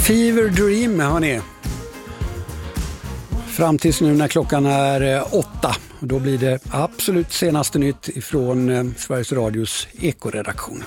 Fever Dream har ni. Fram tills nu när klockan är 8. Då blir det absolut senaste nytt ifrån Sveriges Radios ekoredaktion.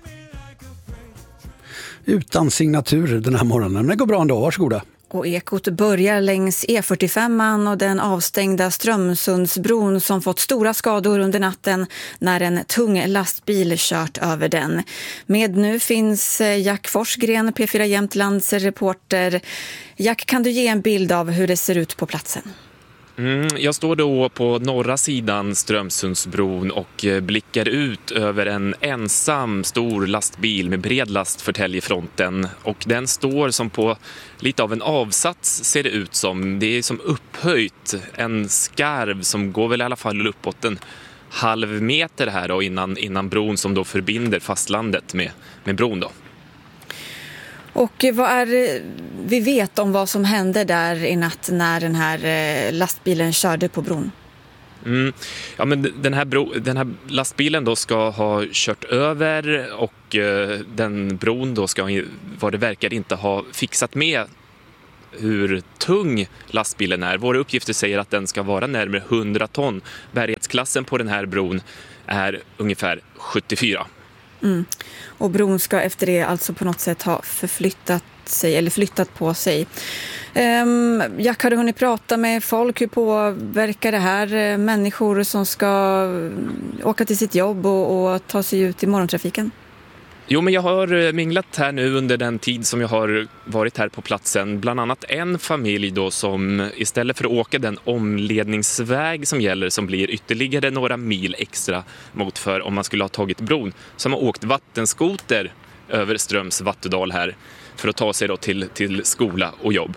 Utan signatur den här morgonen. Det går bra ändå, varsågoda. Och ekot börjar längs E45 och den avstängda Strömsundsbron som fått stora skador under natten när en tung lastbil kört över den. Med nu finns Jack Forsgren, P4 Jämtlands reporter. Jack, kan du ge en bild av hur det ser ut på platsen? Jag står då på norra sidan Strömsundsbron och blickar ut över en ensam stor lastbil med bred last förtälj i fronten. Och den står som på lite av en avsats, ser det ut som. Det är som upphöjt, en skarv som går väl i alla fall uppåt en halv meter här då, innan bron som då förbinder fastlandet med bron då. Och vad är vi vet om vad som hände där i natt när den här lastbilen körde på bron? Ja, men den här lastbilen då ska ha kört över och den bron då ska, vad det verkar, inte ha fixat med hur tung lastbilen är. Våra uppgifter säger att den ska vara närmare 100 ton. Bärighetsklassen på den här bron är ungefär 74. Och bron ska efter det alltså på något sätt ha flyttat på sig. Jack, har du hunnit prata med folk? Hur påverkar det här människor som ska åka till sitt jobb och ta sig ut i morgontrafiken? Jo, men jag har minglat här nu under den tid som jag har varit här på platsen. Bland annat en familj då som istället för att åka den omledningsväg som gäller, som blir ytterligare några mil extra mot för om man skulle ha tagit bron, som har åkt vattenskoter över Ströms Vattudal här för att ta sig då till skola och jobb.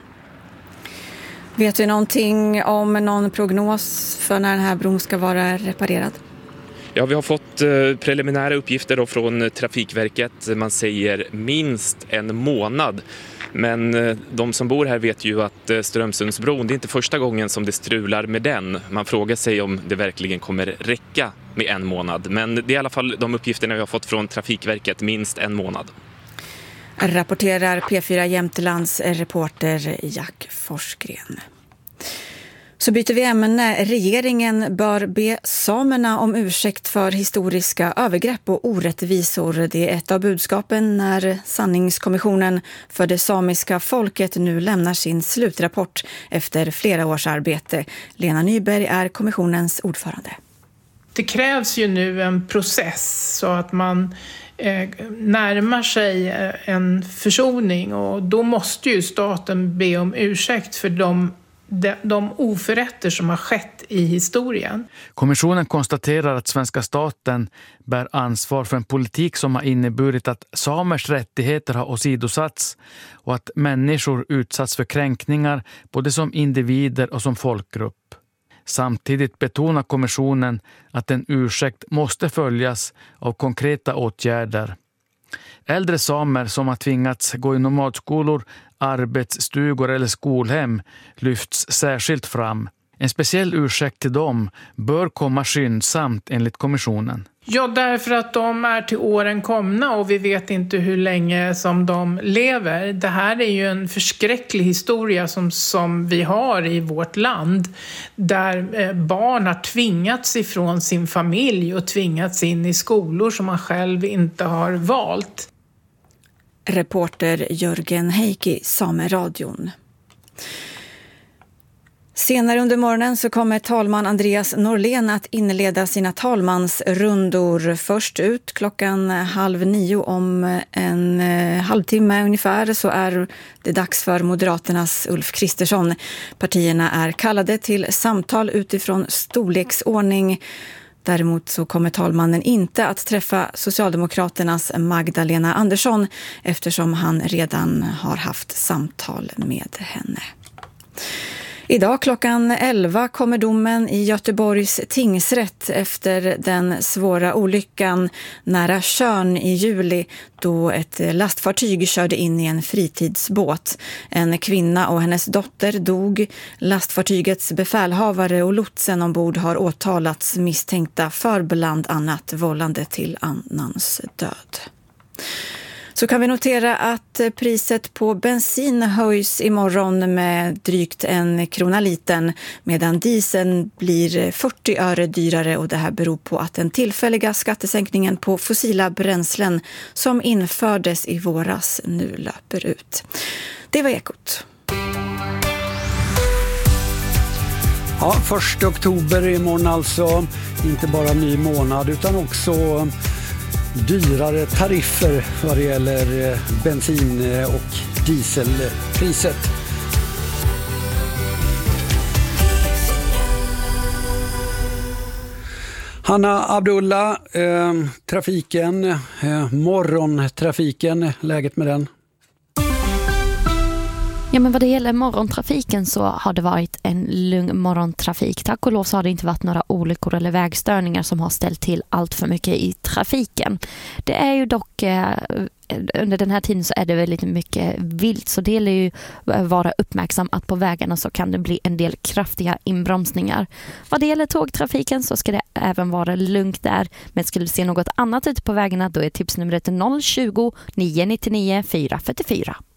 Vet du någonting om någon prognos för när den här bron ska vara reparerad? Ja, vi har fått preliminära uppgifter då från Trafikverket. Man säger minst en månad. Men de som bor här vet ju att Strömsundsbron, det är inte första gången som det strular med den. Man frågar sig om det verkligen kommer räcka med en månad. Men det är i alla fall de uppgifterna vi har fått från Trafikverket, minst en månad. Rapporterar P4 Jämtlands reporter Jack Forsgren. Så byter vi ämne. Regeringen bör be samerna om ursäkt för historiska övergrepp och orättvisor. Det är ett av budskapen när Sanningskommissionen för det samiska folket nu lämnar sin slutrapport efter flera års arbete. Lena Nyberg är kommissionens ordförande. Det krävs ju nu en process så att man närmar sig en försoning, och då måste ju staten be om ursäkt för de oförrätter som har skett i historien. Kommissionen konstaterar att svenska staten bär ansvar för en politik som har inneburit att samers rättigheter har åsidosatts och att människor utsatts för kränkningar både som individer och som folkgrupp. Samtidigt betonar kommissionen att en ursäkt måste följas av konkreta åtgärder. Äldre samer som har tvingats gå i nomadskolor, arbetsstugor eller skolhem lyfts särskilt fram. En speciell ursäkt till dem bör komma skyndsamt enligt kommissionen. Ja, därför att de är till åren komna och vi vet inte hur länge som de lever. Det här är ju en förskräcklig historia som vi har i vårt land, där barn har tvingats ifrån sin familj och tvingats in i skolor som man själv inte har valt. Reporter Jörgen Heikki, Sameradion. Senare under morgonen så kommer talman Andreas Norlén att inleda sina talmansrundor. Först ut 8:30 om en halvtimme ungefär så är det dags för Moderaternas Ulf Kristersson. Partierna är kallade till samtal utifrån storleksordning. Däremot så kommer talmannen inte att träffa Socialdemokraternas Magdalena Andersson eftersom han redan har haft samtal med henne. Idag 11:00 kommer domen i Göteborgs tingsrätt efter den svåra olyckan nära Tjörn i juli då ett lastfartyg körde in i en fritidsbåt. En kvinna och hennes dotter dog. Lastfartygets befälhavare och lotsen ombord har åtalats misstänkta för bland annat vållande till annans död. Så kan vi notera att priset på bensin höjs imorgon med drygt 1 krona litern, medan dieseln blir 40 öre dyrare, och det här beror på att den tillfälliga skattesänkningen på fossila bränslen som infördes i våras nu löper ut. Det var Ekot. Ja, 1 oktober imorgon alltså, inte bara ny månad utan också dyrare tariffer vad det gäller bensin- och dieselpriset. Hanna Abdullah, trafiken, morgontrafiken, läget med den? Ja, men vad det gäller morgontrafiken så har det varit en lugn morgontrafik. Tack och lov så har det inte varit några olyckor eller vägstörningar som har ställt till allt för mycket i trafiken. Det är ju dock under den här tiden så är det väldigt mycket vilt, så det gäller ju vara uppmärksam att på vägarna så kan det bli en del kraftiga inbromsningar. Vad det gäller tågtrafiken så ska det även vara lugnt där, men skulle du se något annat ute på vägarna då är tipsnumret 020 999 444.